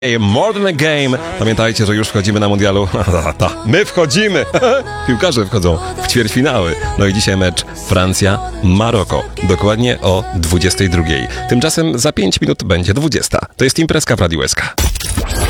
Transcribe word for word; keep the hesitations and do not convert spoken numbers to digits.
More than a game. Pamiętajcie, że już wchodzimy na mundialu. My wchodzimy! Piłkarze wchodzą w ćwierćfinały. No i dzisiaj mecz Francja-Maroko. Dokładnie o dwudziestej drugiej. Tymczasem za pięć minut będzie dwudziesta. To jest imprezka w Radiu S K.